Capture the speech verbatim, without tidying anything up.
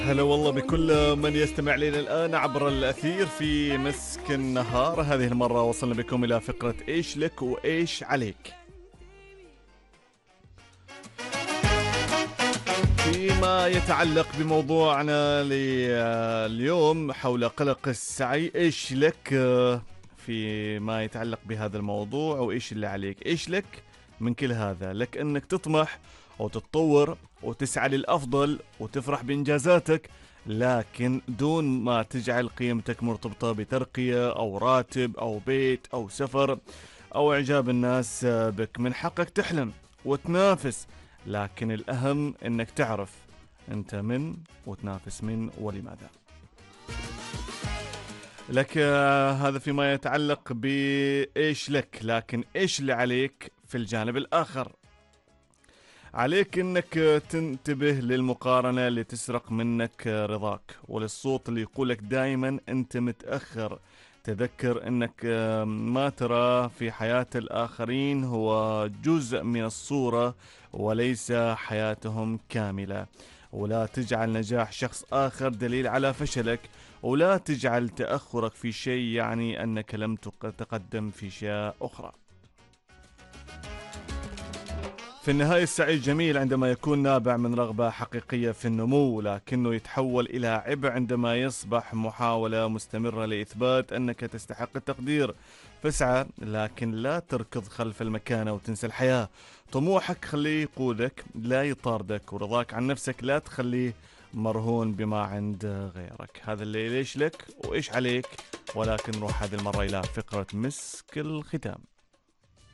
هلا والله بكل من يستمع لنا الآن عبر الأثير في مسك النهار. هذه المرة وصلنا بكم إلى فقرة إيش لك وإيش عليك. فيما يتعلق بموضوعنا اليوم حول قلق السعي، إيش لك فيما يتعلق بهذا الموضوع وإيش اللي عليك؟ إيش لك من كل هذا؟ لك أنك تطمح وتتطور وتسعى للأفضل وتفرح بإنجازاتك، لكن دون ما تجعل قيمتك مرتبطة بترقية أو راتب أو بيت أو سفر أو إعجاب الناس بك. من حقك تحلم وتنافس، لكن الأهم أنك تعرف أنت من وتنافس من ولماذا. لك آه، هذا فيما يتعلق بإيش لك، لكن إيش اللي عليك في الجانب الآخر؟ عليك انك تنتبه للمقارنة اللي تسرق منك رضاك، وللصوت اللي يقولك دايما انت متأخر. تذكر انك ما ترى في حياة الاخرين هو جزء من الصورة وليس حياتهم كاملة. ولا تجعل نجاح شخص آخر دليل على فشلك، ولا تجعل تأخرك في شيء يعني أنك لم تقدم في أشياء أخرى. في النهاية السعي جميل عندما يكون نابع من رغبة حقيقية في النمو، لكنه يتحول إلى عبء عندما يصبح محاولة مستمرة لإثبات أنك تستحق التقدير. فاسعى لكن لا تركض خلف المكانة وتنسى الحياة. طموحك خليه يقودك لا يطاردك، ورضاك عن نفسك لا تخليه مرهون بما عند غيرك. هذا اللي ليش لك وإيش عليك. ولكن نروح هذه المرة إلى فقرة مسك الختام.